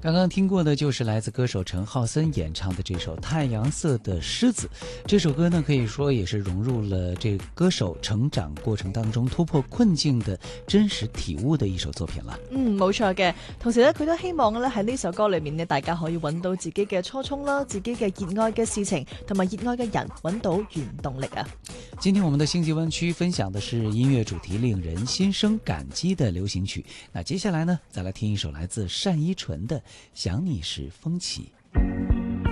刚刚听过的就是来自歌手陈浩森演唱的这首《太阳色的狮子》。这首歌呢，可以说也是融入了这歌手成長過程當中突破困境的真實體悟的一首作品啦。 冇錯嘅。同時咧，佢都希望咧喺呢首歌裏面咧，大家可以揾到自己嘅初衷啦，自己嘅熱愛嘅事情同埋熱愛嘅人，揾到原動力啊。 今天我們的星際灣區分享的是音樂主題令人心生感激的流行曲。那接下來呢，再來聽一首來自單依純的《想你時風起》。